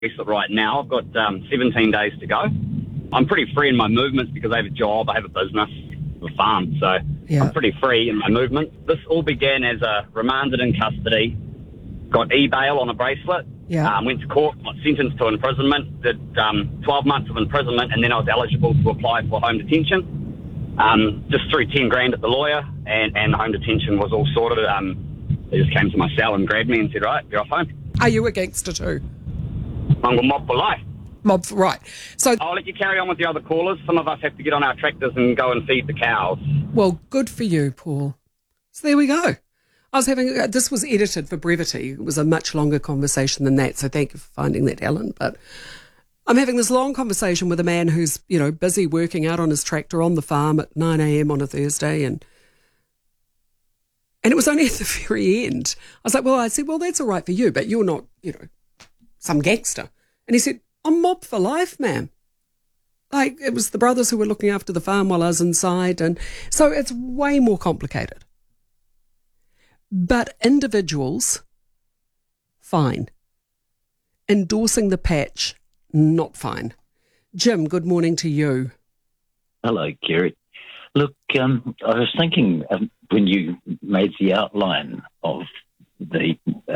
bracelet right now. I've got 17 days to go. I'm pretty free in my movements because I have a job, I have a business, a farm, so I'm pretty free in my movements. This all began as a remanded in custody, got e-bail on a bracelet, went to court, got sentenced to imprisonment, did 12 months of imprisonment, and then I was eligible to apply for home detention. Just threw 10 grand at the lawyer, and home detention was all sorted. They just came to my cell and grabbed me and said, right, you're off home. Are you a gangster too? I'm a mob for life. Right. So I'll let you carry on with the other callers. Some of us have to get on our tractors and go and feed the cows. Well, good for you, Paul. So there we go. I was having, this was edited for brevity. It was a much longer conversation than that, so thank you for finding that, Helen. But I'm having this long conversation with a man who's, busy working out on his tractor on the farm at 9 a.m. on a Thursday, and it was only at the very end. I said, well, that's all right for you, but you're not, some gangster. And he said, I'm mob for life, ma'am. Like, it was the brothers who were looking after the farm while I was inside. And so it's way more complicated. But individuals, fine. Endorsing the patch, not fine. Jim, good morning to you. Hello, Kerry. Look, I was thinking when you made the outline of the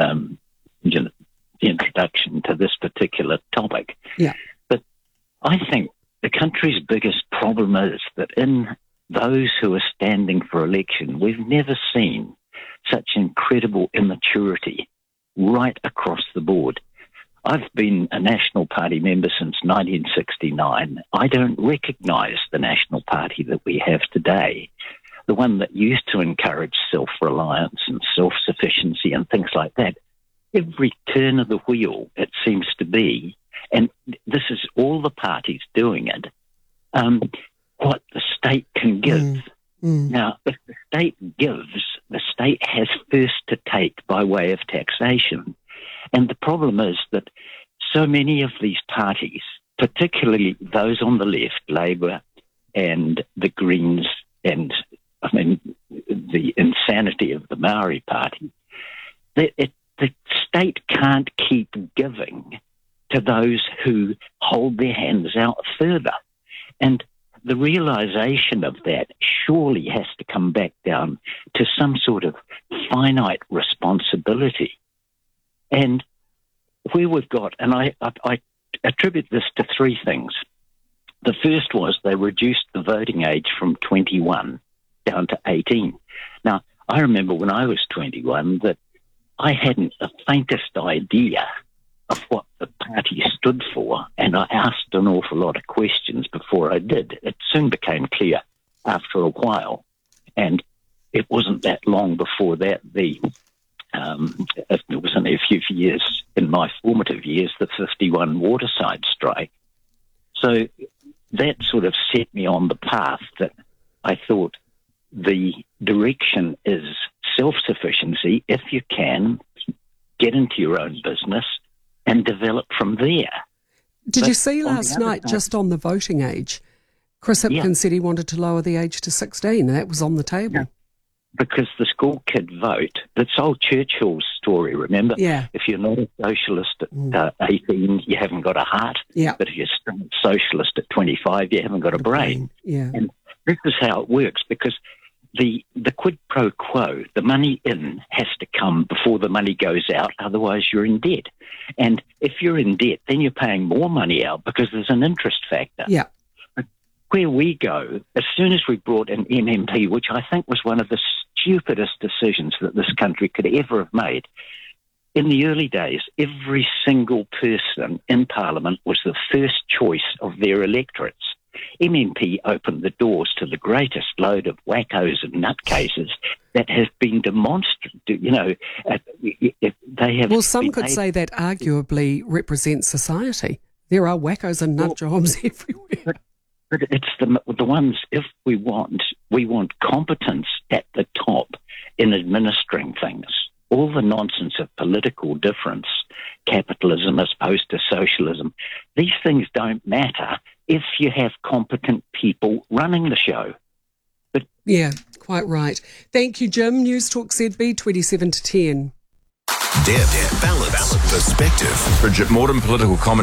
introduction to this particular topic. Yeah. But I think the country's biggest problem is that in those who are standing for election, we've never seen such incredible immaturity right across the board. I've been a National Party member since 1969. I don't recognise the National Party that we have today, the one that used to encourage self-reliance and self-sufficiency and things like that. Every turn of the wheel, it seems to be, and this is all the parties doing it, what the state can give. Now, if the state gives, the state has first to take by way of taxation. And the problem is that so many of these parties, particularly those on the left, Labour and the Greens, and the insanity of the Maori Party, the state can't keep giving to those who hold their hands out further. And the realisation of that surely has to come back down to some sort of finite responsibility. And where we've got, and I attribute this to three things. The first was they reduced the voting age from 21 down to 18. Now, I remember when I was 21 that I hadn't the faintest idea of what the party stood for, and I asked an awful lot of questions before I did. It soon became clear after a while, and it wasn't that long before that it was only a few years in my formative years, the 51 Waterside strike. So that sort of set me on the path that I thought the direction is self-sufficiency. If you can, get into your own business and develop from there. Did you see last night, just on the voting age, Chris Hipkins said he wanted to lower the age to 16, and that was on the table. Yeah. Because the school kid vote, that's old Churchill's story, remember? Yeah. If you're not a socialist at 18, you haven't got a heart. Yeah. But if you're still a socialist at 25, you haven't got a brain. Yeah. And this is how it works, because the quid pro quo, the money in has to come before the money goes out, otherwise you're in debt. And if you're in debt, then you're paying more money out because there's an interest factor. Yeah. Where we go, as soon as we brought an MMP, which I think was one of the stupidest decisions that this country could ever have made, in the early days, every single person in Parliament was the first choice of their electorates. MMP opened the doors to the greatest load of wackos and nutcases that has been demonstrated. They have. Well, some could say that arguably represents society. There are wackos and nut jobs everywhere. But it's the ones, if we want competence at the top in administering things. All the nonsense of political difference, capitalism as opposed to socialism, these things don't matter if you have competent people running the show. But yeah, quite right. Thank you, Jim. News Talk ZB 27 to 10. Depth, balance, perspective. Bridget Morton, political comment.